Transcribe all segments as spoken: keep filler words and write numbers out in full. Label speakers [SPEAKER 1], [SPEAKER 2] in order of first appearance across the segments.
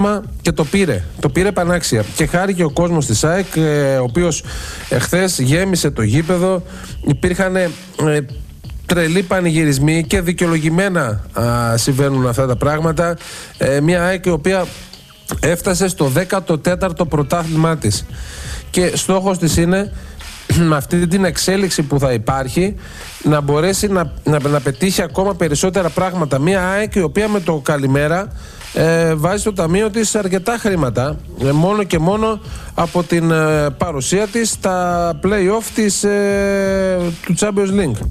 [SPEAKER 1] και το πήρε. Το πήρε πανάξια. Και χάρηκε ο κόσμος της ΑΕΚ, ε, ο οποίος εχθές γέμισε το γήπεδο. Υπήρχαν ε, τρελοί πανηγυρισμοί και δικαιολογημένα α, συμβαίνουν αυτά τα πράγματα. Ε, μια ΑΕΚ η οποία έφτασε στο δέκατο τέταρτο πρωτάθλημά της. Και στόχος της είναι με αυτή την εξέλιξη που θα υπάρχει να μπορέσει να, να, να πετύχει ακόμα περισσότερα πράγματα. Μια ΑΕΚ η οποία με το καλημέρα ε, βάζει στο ταμείο της αρκετά χρήματα, ε, μόνο και μόνο από την ε, παρουσία της στα play-off της, ε, του Champions League.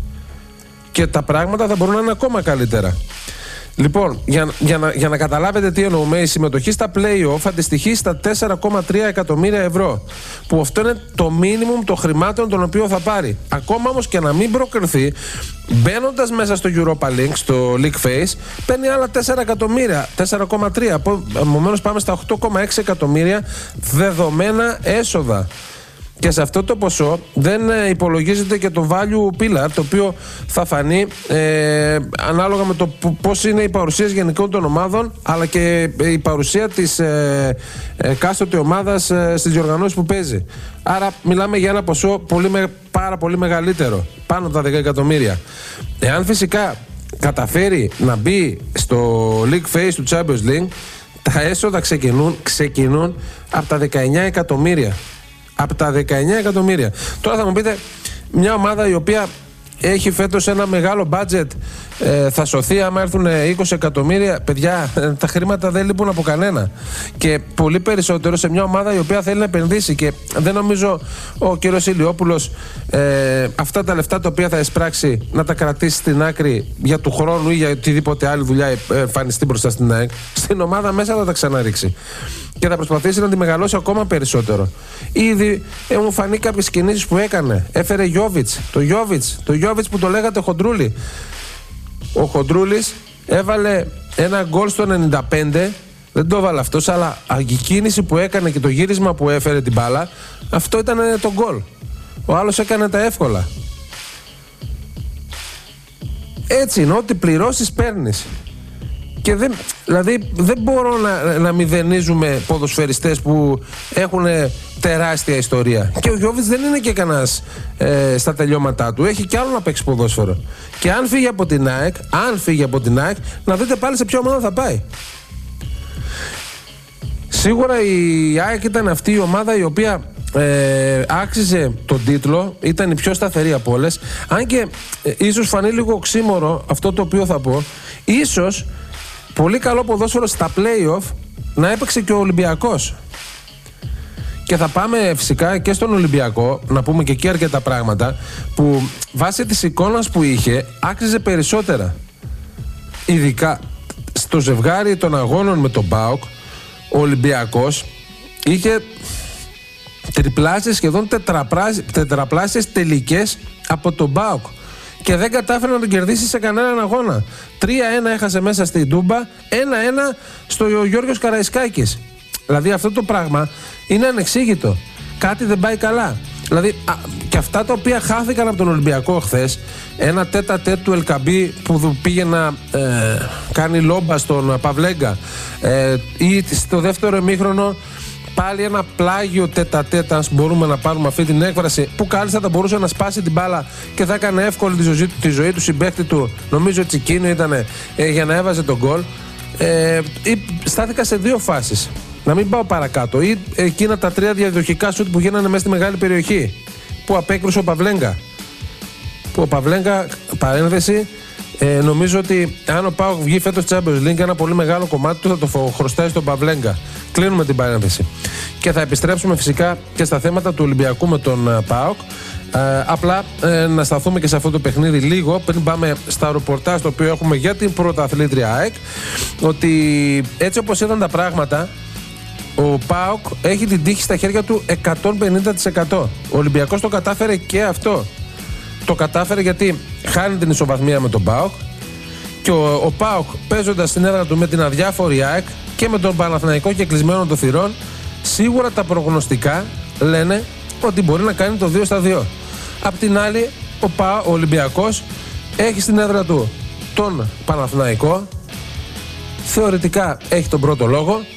[SPEAKER 1] Και τα πράγματα θα μπορούν να είναι ακόμα καλύτερα. Λοιπόν, για, για, να, για να καταλάβετε τι εννοούμε, η συμμετοχή στα play-off αντιστοιχεί στα τέσσερα κόμμα τρία εκατομμύρια ευρώ. Που αυτό είναι το minimum των χρημάτων τον οποίο θα πάρει. Ακόμα όμως και να μην προκριθεί, μπαίνοντας μέσα στο Europa League, στο League Phase, παίρνει άλλα τέσσερα εκατομμύρια, τέσσερα κόμμα τρία. Επομένως πάμε στα οκτώ κόμμα έξι εκατομμύρια δεδομένα έσοδα. Και σε αυτό το ποσό δεν υπολογίζεται και το value pillar, το οποίο θα φανεί ε, ανάλογα με το πώς είναι η παρουσία γενικών των ομάδων, αλλά και η παρουσία της ε, ε, κάστοτε ομάδας ε, στις διοργανώσεις που παίζει. Άρα μιλάμε για ένα ποσό πολύ με, πάρα πολύ μεγαλύτερο, πάνω από τα δέκα εκατομμύρια. Εάν φυσικά καταφέρει να μπει στο League Phase του Champions League, τα έσοδα ξεκινούν, ξεκινούν από τα δεκαεννιά εκατομμύρια. Από τα δεκαεννιά εκατομμύρια. Τώρα θα μου πείτε, μια ομάδα η οποία έχει φέτος ένα μεγάλο budget ε, θα σωθεί άμα έρθουν είκοσι εκατομμύρια. Παιδιά, ε, τα χρήματα δεν λείπουν από κανένα. Και πολύ περισσότερο σε μια ομάδα η οποία θέλει να επενδύσει. Και δεν νομίζω ο κύριος Ηλιόπουλος ε, αυτά τα λεφτά τα οποία θα εισπράξει να τα κρατήσει στην άκρη για του χρόνου ή για οτιδήποτε άλλη δουλειά εμφανιστεί μπροστά στην ΑΕΚ. Στην ομάδα μέσα θα τα ξαναρίξει. Και θα προσπαθήσει να τη μεγαλώσει ακόμα περισσότερο. Ήδη έχουν φανεί κάποιες κινήσεις που έκανε. Έφερε Γιόβιτς, το Γιόβιτς, το Γιόβιτς που το λέγατε Χοντρούλη. Ο Χοντρούλης έβαλε ένα γκολ στο ενενήντα πέντε, δεν το έβαλε αυτός, αλλά η κίνηση που έκανε και το γύρισμα που έφερε την μπάλα, αυτό ήταν το γκολ. Ο άλλος έκανε τα εύκολα. Έτσι είναι, ό,τι πληρώσεις παίρνεις. Και δεν, δηλαδή δεν μπορώ να, να μηδενίζουμε ποδοσφαιριστές που έχουν τεράστια ιστορία. Και ο Γιόβιτς δεν είναι και κανένας ε, στα τελειώματά του. Έχει κι άλλο να παίξει ποδόσφαιρο. Και αν φύγει από την ΑΕΚ, αν φύγει από την ΑΕΚ, να δείτε πάλι σε ποια ομάδα θα πάει. Σίγουρα η ΑΕΚ ήταν αυτή η ομάδα η οποία ε, άξιζε τον τίτλο, ήταν η πιο σταθερή από όλες. Αν και ε, ίσως φανεί λίγο οξύμορο αυτό το οποίο θα πω, ίσως πολύ καλό ποδόσφαιρο στα play-off να έπαιξε και ο Ολυμπιακός. Και θα πάμε φυσικά και στον Ολυμπιακό, να πούμε και εκεί αρκετά πράγματα, που βάσει της εικόνας που είχε άξιζε περισσότερα. Ειδικά στο ζευγάρι των αγώνων με τον ΠΑΟΚ, ο Ολυμπιακός είχε τριπλάσιες, σχεδόν τετραπλάσιες τελικές από τον ΠΑΟΚ. Και δεν κατάφερε να τον κερδίσει σε κανέναν αγώνα. τρία ένα έχασε μέσα στην Τούμπα, ένα ένα στο Γιώργος Καραϊσκάκης. Δηλαδή αυτό το πράγμα είναι ανεξήγητο. Κάτι δεν πάει καλά. Δηλαδή α, και αυτά τα οποία χάθηκαν από τον Ολυμπιακό χθες, ένα τέτα τέτ του Ελκαμπή που πήγε να ε, κάνει λόμπα στον Παυλέγκα, ε, ή στο δεύτερο ημίχρονο πάλι ένα πλάγιο τέτα-τέτα, αν μπορούμε να πάρουμε αυτή την έκφραση, που κάλλιστα θα μπορούσε να σπάσει την μπάλα και θα έκανε εύκολη τη ζωή, τη ζωή του συμπαίχτη του, νομίζω Τσικίνο ήταν, ε, για να έβαζε τον γκολ. Ε, στάθηκα σε δύο φάσεις. Να μην πάω παρακάτω. Ή εκείνα τα τρία διαδοχικά σουτ που γίνανε μέσα στη μεγάλη περιοχή, που απέκρουσε ο Παυλέγκα. Που ο Παυλέγκα, παρένθεση, ε, νομίζω ότι αν ο ΠΑΟΚ βγει φέτος Champions League, ένα πολύ μεγάλο κομμάτι του θα το χρωστάει στον Παυλέγκα. Κλείνουμε την παρένθεση. Και θα επιστρέψουμε φυσικά και στα θέματα του Ολυμπιακού με τον ΠΑΟΚ. Ε, απλά ε, να σταθούμε και σε αυτό το παιχνίδι λίγο πριν πάμε στα ρεπορτάζ το οποίο έχουμε για την πρωταθλήτρια ΑΕΚ, ότι έτσι όπως ήταν τα πράγματα, ο ΠΑΟΚ έχει την τύχη στα χέρια του εκατόν πενήντα τοις εκατό. Ο Ολυμπιακός το κατάφερε και αυτό. Το κατάφερε γιατί χάνει την ισοβαθμία με τον ΠΑΟΚ και ο, ο ΠΑΟΚ παίζοντας στην έδρα του με την αδιάφορη ΑΕΚ και με τον Παναθηναϊκό και κλεισμένο των θυρών, σίγουρα τα προγνωστικά λένε ότι μπορεί να κάνει το δύο στα δύο. Απ' την άλλη, ο, ΠΑ, ο Ολυμπιακός έχει στην έδρα του τον Παναθηναϊκό, θεωρητικά έχει τον πρώτο λόγο,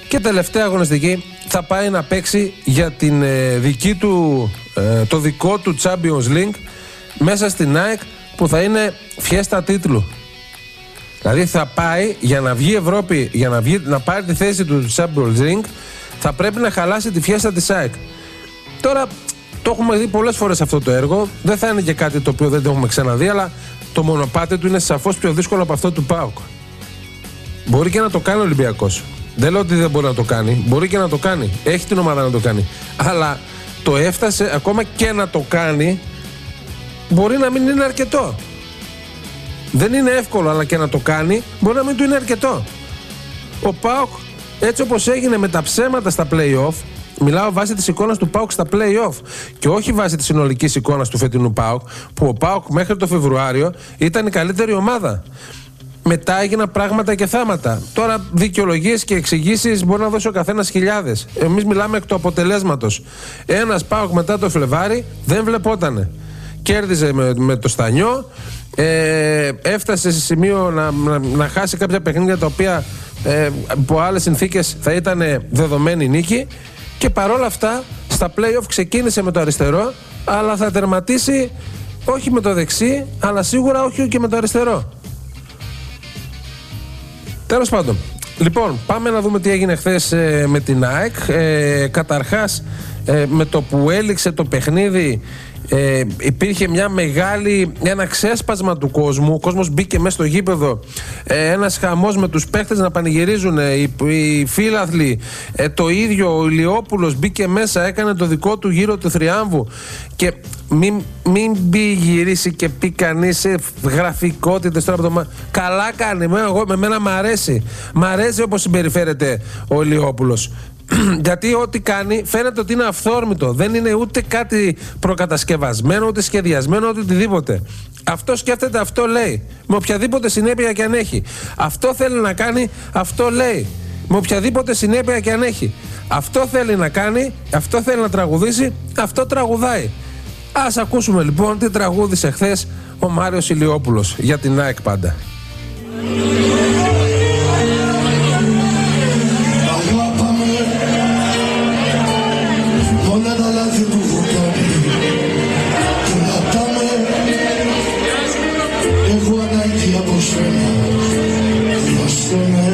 [SPEAKER 1] Και τελευταία αγωνιστική θα πάει να παίξει για την ε, δική του, ε, το δικό του Champions League μέσα στην ΑΕΚ, που θα είναι φιέστα τίτλου. Δηλαδή θα πάει για να βγει Ευρώπη, για να, βγει, να πάρει τη θέση του Champions League, θα πρέπει να χαλάσει τη φιέστα της ΑΕΚ. Τώρα το έχουμε δει πολλές φορές αυτό το έργο, δεν θα είναι και κάτι το οποίο δεν το έχουμε ξαναδεί, αλλά το μονοπάτι του είναι σαφώς πιο δύσκολο από αυτό του ΠΑΟΚ. Μπορεί και να το κάνει ο Ολυμπιακός. Δεν λέω ότι δεν μπορεί να το κάνει. Μπορεί και να το κάνει. Έχει την ομάδα να το κάνει. Αλλά το έφτασε, ακόμα και να το κάνει, μπορεί να μην είναι αρκετό. Δεν είναι εύκολο, αλλά και να το κάνει, μπορεί να μην του είναι αρκετό. Ο ΠΑΟΚ, έτσι όπως έγινε με τα ψέματα στα play-off, μιλάω βάσει της εικόνας του ΠΑΟΚ στα play-off και όχι βάσει της συνολικής εικόνας του φετινού ΠΑΟΚ, που ο ΠΑΟΚ μέχρι το Φεβρουάριο ήταν η καλύτερη ομάδα. Μετά έγιναν πράγματα και θάματα. Τώρα δικαιολογίες και εξηγήσεις μπορεί να δώσει ο καθένας χιλιάδες. Εμείς μιλάμε εκ του αποτελέσματος. Ένας ΠΑΟΚ μετά το Φλεβάρι δεν βλεπότανε. Κέρδιζε με, με το Στανιό, ε, έφτασε σε σημείο να, να, να χάσει κάποια παιχνίδια τα οποία ε, από άλλες συνθήκες θα ήταν δεδομένη νίκη, και παρόλα αυτά στα play-off ξεκίνησε με το αριστερό, αλλά θα τερματίσει όχι με το δεξί, αλλά σίγουρα όχι και με το αριστερό. Τέλος πάντων, λοιπόν, πάμε να δούμε τι έγινε χθες ε, με την ΑΕΚ. Ε, καταρχάς, ε, με το που έληξε το παιχνίδι, ε, υπήρχε μια μεγάλη, ένα ξέσπασμα του κόσμου. Ο κόσμος μπήκε μέσα στο γήπεδο, ε, ένας χαμός με τους παίχτες να πανηγυρίζουν, ε, οι, οι φίλαθλοι, ε, το ίδιο ο Ηλιόπουλος μπήκε μέσα, έκανε το δικό του γύρο του θριάμβου. Και μην, μην μπει γυρίσει και πει κανείς σε γραφικότητες τώρα από το... Καλά κάνει, με, εγώ, με μένα μ' αρέσει. Μ' αρέσει όπως συμπεριφέρεται ο Ηλιόπουλος. Γιατί ό,τι κάνει φαίνεται ότι είναι αυθόρμητο. Δεν είναι ούτε κάτι προκατασκευασμένο, ούτε σχεδιασμένο, ούτε οτιδήποτε. Αυτό σκέφτεται, αυτό λέει. Με οποιαδήποτε συνέπεια και αν έχει. Αυτό θέλει να κάνει, αυτό λέει. Με οποιαδήποτε συνέπεια και αν έχει. Αυτό θέλει να κάνει, αυτό θέλει να τραγουδήσει, αυτό τραγουδάει. Ας ακούσουμε λοιπόν τι τραγούδισε χθες ο Μάριος Ηλιόπουλος για την ΑΕΚ πάντα.
[SPEAKER 2] Έχω ανάγκη από σένα,